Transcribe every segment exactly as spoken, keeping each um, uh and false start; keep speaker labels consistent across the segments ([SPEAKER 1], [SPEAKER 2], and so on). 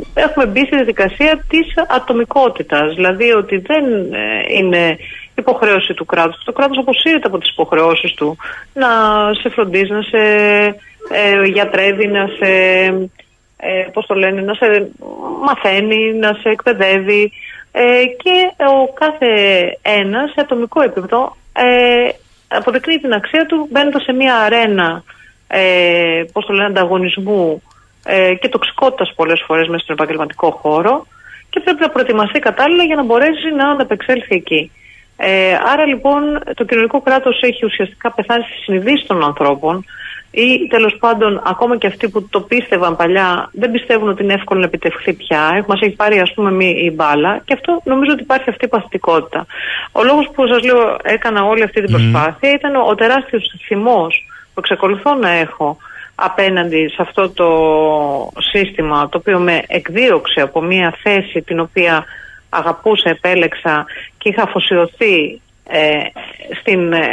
[SPEAKER 1] έχουμε μπει στη διαδικασία της ατομικότητας. Δηλαδή ότι δεν ε, είναι υποχρέωση του κράτους. Το κράτος αποσύρεται από τις υποχρεώσεις του να σε φροντίζει, να σε ε, γιατρεύει, να σε, ε, πώς το λένε, να σε μαθαίνει, να σε εκπαιδεύει ε, και ο κάθε ένας σε ατομικό επίπεδο ε, αποδεικνύει την αξία του μπαίνοντας σε μια αρένα ε, πώς το λένε, ανταγωνισμού ε, και τοξικότητας πολλές φορές μέσα στον επαγγελματικό χώρο και πρέπει να προετοιμαστεί κατάλληλα για να μπορέσει να ανταπεξέλθει εκεί. Ε, άρα λοιπόν το κοινωνικό κράτος έχει ουσιαστικά πεθάνει στη συνειδήση των ανθρώπων ή τέλος πάντων ακόμα και αυτοί που το πίστευαν παλιά δεν πιστεύουν ότι είναι εύκολο να επιτευχθεί πια. Μας έχει πάρει ας πούμε η μπάλα και αυτό νομίζω ότι υπάρχει αυτή η παθητικότητα. Ο λόγος που σας λέω έκανα όλη αυτή την προσπάθεια mm. ήταν ο τεράστιος θυμός που εξακολουθώ να έχω απέναντι σε αυτό το σύστημα το οποίο με εκδίωξε από μια θέση την οποία αγαπούσα, επέλεξα και είχα αφοσιωθεί ε, στην, ε,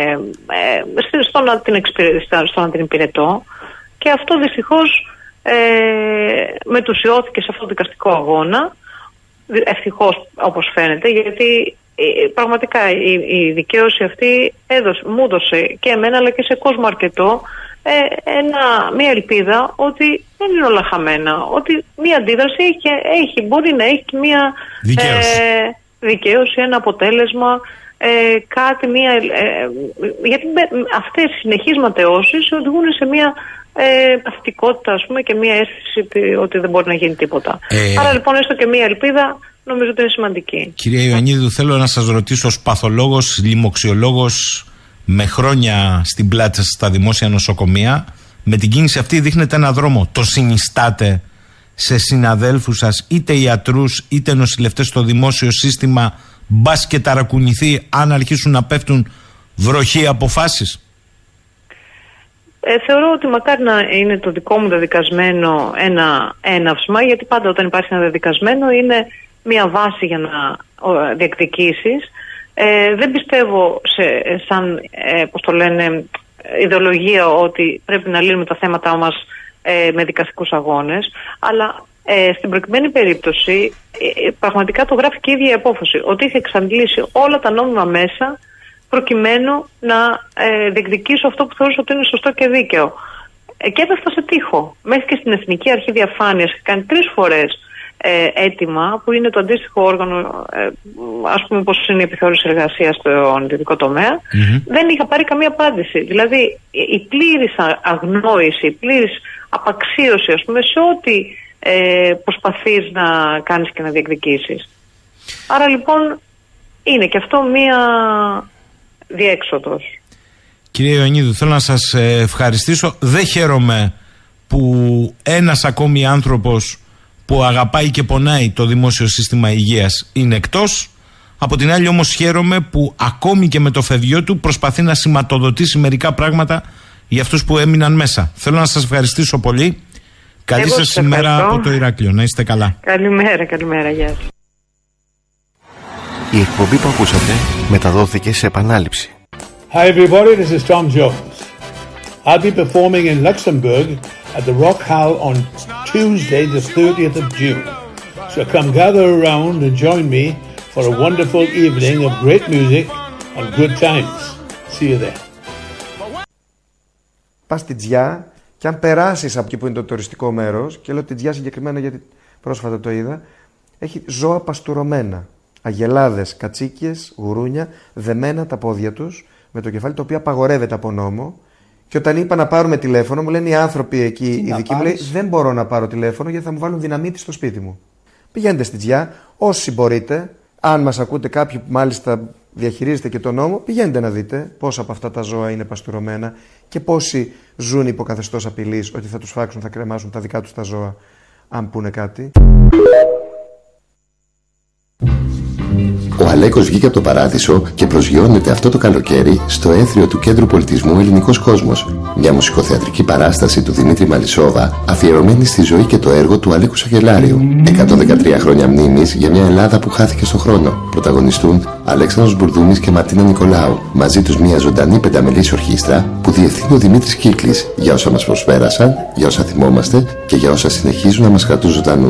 [SPEAKER 1] ε, στο, να την εξυπηρετώ, στο να την υπηρετώ και αυτό δυστυχώς ε, μετουσιώθηκε σε αυτό το δικαστικό αγώνα, ευτυχώς όπως φαίνεται, γιατί ε, πραγματικά η, η δικαίωση αυτή έδωσε, μου έδωσε και εμένα αλλά και σε κόσμο αρκετό Ε, ένα, μια ελπίδα ότι δεν είναι όλα χαμένα, ότι μια αντίδραση έχει, έχει, μπορεί να έχει μια δικαίωση, ε, δικαίωση ένα αποτέλεσμα, ε, κάτι, μια, ε, γιατί αυτές οι συνεχείς ματαιώσεις οδηγούν σε μια ε, παθητικότητα ας πούμε και μια αίσθηση ότι δεν μπορεί να γίνει τίποτα. Ε, Άρα λοιπόν έστω και μια ελπίδα νομίζω ότι είναι σημαντική.
[SPEAKER 2] Κυρία Ιωαννίδου, θέλω να σας ρωτήσω ως παθολόγος, λοιμοξιολόγος με χρόνια στην πλάτη σας στα δημόσια νοσοκομεία, με την κίνηση αυτή δείχνετε ένα δρόμο. Το συνιστάτε σε συναδέλφους σας, είτε ιατρούς είτε νοσηλευτές στο δημόσιο σύστημα, μπας και ταρακουνηθεί αν αρχίσουν να πέφτουν βροχή αποφάσεις?
[SPEAKER 1] Ε, θεωρώ ότι μακάρι να είναι το δικό μου δεδικασμένο ένα έναυσμα, γιατί πάντα όταν υπάρχει ένα δεδικασμένο είναι μια βάση για να διεκδικήσεις. Ε, δεν πιστεύω σε, σαν ε, πώς το λένε, ιδεολογία ότι πρέπει να λύνουμε τα θέματα μας ε, με δικαστικούς αγώνες, αλλά ε, στην προκειμένη περίπτωση ε, πραγματικά το γράφει και η ίδια η απόφαση ότι είχε εξαντλήσει όλα τα νόμιμα μέσα προκειμένου να ε, διεκδικήσω αυτό που θεωρούσα ότι είναι σωστό και δίκαιο. Ε, και έπεφτα σε τείχο. Μέχρι και στην Εθνική Αρχή Διαφάνειας είχε κάνει τρεις φορές Ε, έτοιμα, που είναι το αντίστοιχο όργανο, ε, ας πούμε πώς είναι η επιθεώρηση εργασίας στον ιδιωτικό τομέα, mm-hmm. δεν είχα πάρει καμία απάντηση. Δηλαδή η πλήρης αγνόηση, η πλήρης απαξίωση ας πούμε σε ό,τι ε, προσπαθείς να κάνεις και να διεκδικήσεις. Άρα λοιπόν είναι και αυτό μία διέξοδος.
[SPEAKER 2] Κύριε Ιωαννίδου, θέλω να σας ευχαριστήσω. Δεν χαίρομαι που ένας ακόμη άνθρωπος που αγαπάει και πονάει το δημόσιο σύστημα υγείας είναι εκτός. Από την άλλη όμως χαίρομαι που ακόμη και με το φευγιό του προσπαθεί να σηματοδοτήσει μερικά πράγματα για αυτούς που έμειναν μέσα. Θέλω να σας ευχαριστήσω πολύ. Καλή σας ημέρα από το Ηράκλειο. Να είστε καλά.
[SPEAKER 1] Καλημέρα, καλημέρα. Γεια σας.
[SPEAKER 3] Η εκπομπή που ακούσατε μεταδόθηκε σε επανάληψη.
[SPEAKER 4] Hi everybody, this is Tom Jones. I'll be performing in Luxembourg at the Rock Hall on Tuesday the thirtieth of June. So come gather around and join me for a wonderful evening of great music and good times. See you there.
[SPEAKER 5] Πας στη Τζιά και αν περάσεις από εκεί που είναι το τουριστικό μέρος, και λέω τη Τζιά συγκεκριμένα γιατί πρόσφατα το είδα, έχει ζώα παστουρωμένα. Αγελάδες, κατσίκιες, γουρούνια, δεμένα τα πόδια τους με το κεφάλι, το οποίο απαγορεύεται από νόμο. Και όταν είπα να πάρουμε τηλέφωνο, μου λένε οι άνθρωποι εκεί, οι ειδικοί, μου λέει δεν μπορώ να πάρω τηλέφωνο γιατί θα μου βάλουν δυναμίτη στο σπίτι μου. Πηγαίνετε στη Τζιά, όσοι μπορείτε, αν μας ακούτε κάποιοι που μάλιστα διαχειρίζετε και τον νόμο, πηγαίνετε να δείτε πόσα από αυτά τα ζώα είναι παστουρωμένα και πόσοι ζουν υπό καθεστώς απειλής ότι θα τους φάξουν, θα κρεμάσουν τα δικά τους τα ζώα, αν πούνε κάτι.
[SPEAKER 3] Ο Αλέκος βγήκε από το παράδεισο και προσγειώνεται αυτό το καλοκαίρι στο έθριο του Κέντρου Πολιτισμού Ελληνικός Κόσμος. Μια μουσικοθεατρική παράσταση του Δημήτρη Μαλισσόβα αφιερωμένη στη ζωή και το έργο του Αλέκου Σαγελάριου. εκατόν δεκατρία χρόνια μνήμης για μια Ελλάδα που χάθηκε στον χρόνο. Πρωταγωνιστούν Αλέξανδρος Μπουρδούμης και Μαρτίνα Νικολάου. Μαζί τους μια ζωντανή πενταμελής ορχήστρα που διευθύνει ο Δημήτρης Κύκλης για όσα μας προσπέρασαν, για όσα θυμόμαστε και για όσα συνεχίζουν να μας κρατούν ζωντανούς.